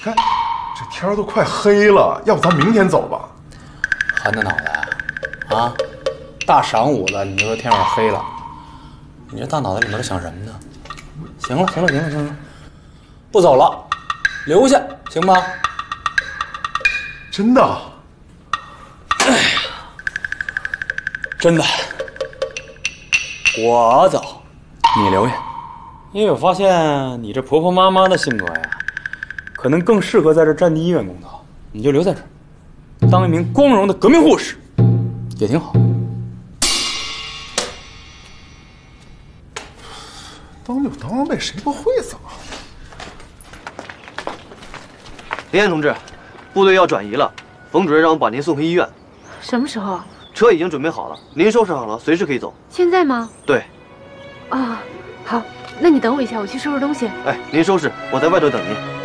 看，这天都快黑了，要不咱明天走吧？ 寒的脑袋啊！大晌午的，你就说天要黑了，你这大脑袋里面都想什么呢？行了，不走了，留下行吗？ 真的？ 哎呀，真的，我走，你留下，因为我发现你这婆婆妈妈的性格呀，可能更适合在这战地医院工作，你就留在这儿，当一名光荣的革命护士，也挺好。 当就当呗，谁不会走？ 林岩同志，部队要转移了，冯主任让我把您送回医院。 什么时候？ 车已经准备好了，您收拾好了，随时可以走。 现在吗？ 对。 啊，好，那你等我一下，我去收拾东西。 哎，您收拾，我在外头等您。